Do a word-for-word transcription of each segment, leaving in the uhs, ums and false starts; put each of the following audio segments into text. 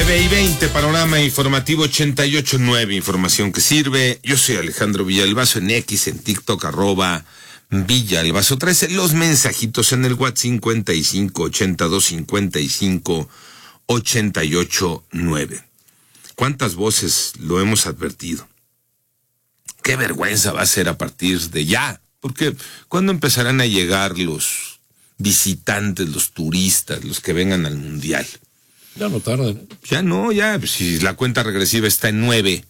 nueve y veinte, panorama informativo ochenta y ocho punto nueve, información que sirve. Yo soy Alejandro Villalbazo, en X, en TikTok, arroba Villalbazo. trece, los mensajitos en el WhatsApp cincuenta y cinco, ochenta y dos, cincuenta y cinco, ochenta y ocho, nueve. ¿Cuántas voces lo hemos advertido? Qué vergüenza va a ser a partir de ya, porque ¿cuándo empezarán a llegar los visitantes, los turistas, los que vengan al Mundial? Ya no tardan. ¿eh? Ya no, ya, si la cuenta regresiva está en nueve,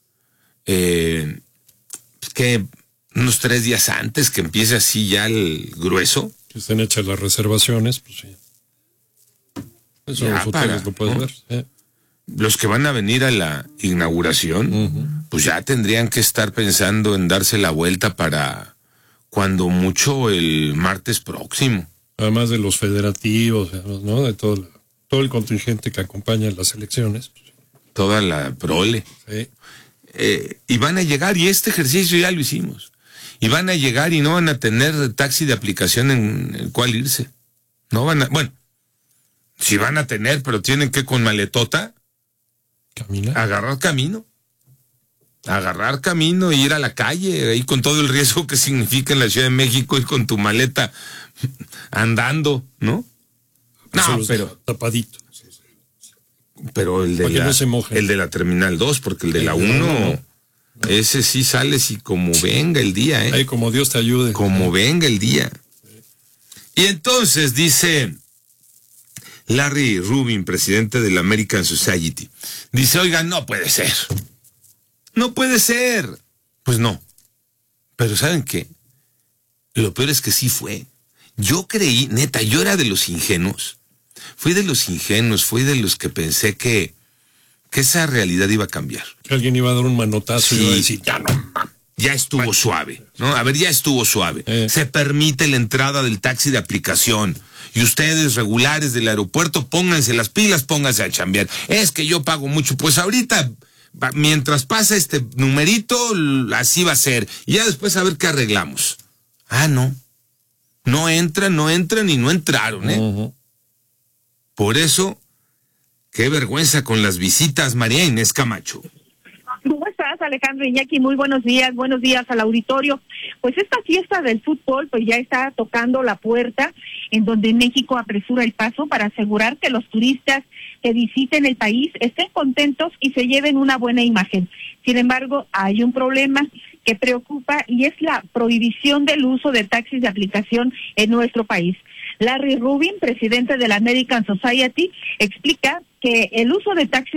eh, pues que unos tres días antes que empiece así ya el grueso. Que estén hechas las reservaciones, pues sí. Eso en los hoteles para, lo puedes ¿no? ver. ¿eh? Los que van a venir a la inauguración, uh-huh. pues ya tendrían que estar pensando en darse la vuelta para cuando mucho el martes próximo. Además de los federativos, ¿no? De todo el, todo el contingente que acompaña las elecciones. Toda la prole. Sí. Eh, y van a llegar, y este ejercicio ya lo hicimos. Y van a llegar y no van a tener taxi de aplicación en el cual irse. No van a, bueno, si van a tener, pero tienen que con maletota Camina. agarrar camino. Agarrar camino e ir a la calle, ahí con todo el riesgo que significa en la Ciudad de México ir con tu maleta andando, ¿no? No, pero tapadito. Pero el de la, no se moje. el de la Terminal dos, porque el de la uno, no, no. ese sí sales y como venga el día, ¿eh? Ahí como Dios te ayude. Como venga el día. Y entonces dice Larry Rubin, presidente de la American Society, dice, oiga, no puede ser. No puede ser. Pues no. Pero ¿saben qué? Lo peor es que sí fue. Yo creí, neta, yo era de los ingenuos. Fui de los ingenuos, fui de los que pensé que, que esa realidad iba a cambiar. Que alguien iba a dar un manotazo sí. y iba a decir, ya no. Ya estuvo suave, ¿no? A ver, ya estuvo suave. Eh. Se permite la entrada del taxi de aplicación. Y ustedes, regulares del aeropuerto, pónganse las pilas, pónganse a chambear. Es que yo pago mucho. Pues ahorita, mientras pasa este numerito, así va a ser. Y ya después a ver qué arreglamos. Ah, no. No entran, no entran y no entraron, ¿eh? Uh-huh. Por eso, qué vergüenza con las visitas, María Inés Camacho. ¿Cómo estás, Alejandro Iñaki? Muy buenos días, buenos días al auditorio. Pues esta fiesta del fútbol pues ya está tocando la puerta, en donde México apresura el paso para asegurar que los turistas que visiten el país estén contentos y se lleven una buena imagen. Sin embargo, hay un problema que preocupa y es la prohibición del uso de taxis de aplicación en nuestro país. Larry Rubin, presidente de la American Society, explica que el uso de taxis